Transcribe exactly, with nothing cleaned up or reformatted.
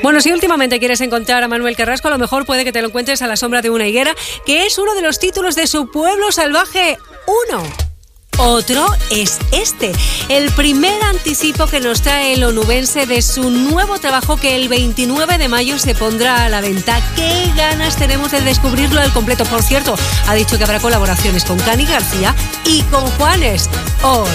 Bueno, si últimamente quieres encontrar a Manuel Carrasco, a lo mejor puede que te lo encuentres a la sombra de una higuera, que es uno de los títulos de su Pueblo Salvaje uno. Otro es este, el primer anticipo que nos trae el onubense de su nuevo trabajo que el veintinueve de mayo se pondrá a la venta. ¡Qué ganas tenemos de descubrirlo al completo! Por cierto, ha dicho que habrá colaboraciones con Cani García y con Juanes. ¡Ole!